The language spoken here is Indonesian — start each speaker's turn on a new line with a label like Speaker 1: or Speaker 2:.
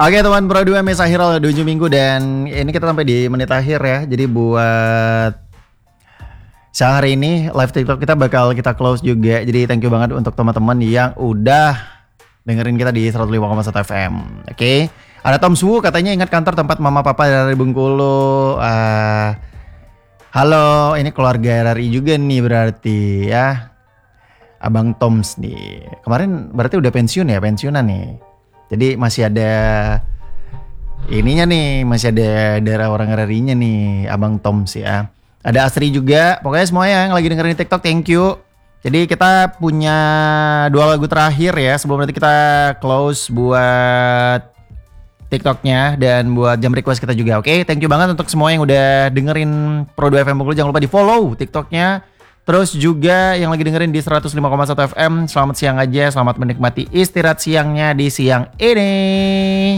Speaker 1: Oke teman Pro 2 Mes akhir 7 minggu dan ini kita sampai di menit akhir ya. Jadi buat siang hari ini live TikTok kita bakal kita close juga. Jadi thank you banget untuk teman-teman yang udah dengerin kita di 105,1 FM. Oke. Ada Tom Su katanya ingat kantor tempat mama papa dari Bengkulu. Halo, ini keluarga RRI juga nih berarti ya. Abang Toms nih. Kemarin berarti udah pensiunan nih. Jadi masih ada ininya nih, masih ada daerah orang RRI-nya nih, Abang Toms ya. Ada Asri juga, pokoknya semua yang lagi dengerin TikTok, thank you. Jadi kita punya 2 lagu terakhir ya, sebelum nanti kita close buat TikToknya dan buat jam request kita juga, oke? Thank you banget untuk semua yang udah dengerin Pro 2 FM Bengkulu, jangan lupa di follow TikToknya. Terus juga yang lagi dengerin di 105,1 FM, selamat siang aja, selamat menikmati istirahat siangnya di siang ini.